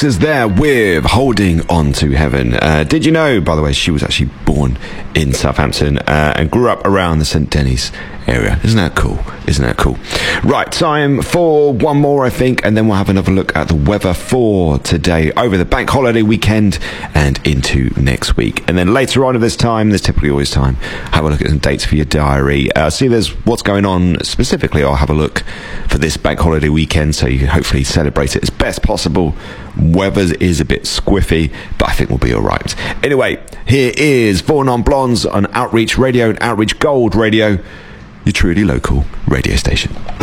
Foxes there with Holding On To Heaven. Did you know, by the way, she was actually born in Southampton and grew up around the St Denis area. Isn't that cool? Isn't that cool? Right, time for one more, I think, and then we'll have another look at the weather for today over the bank holiday weekend and into next week. And then later on at this time, there's typically always time, have a look at some dates for your diary. See there's what's going on specifically. I'll have a look for this bank holiday weekend so you can hopefully celebrate it as best possible. Weather is a bit squiffy, but I think we'll be all right. Anyway, here is Four Non Blondes on Outreach Radio and Outreach Gold Radio, your truly local radio station.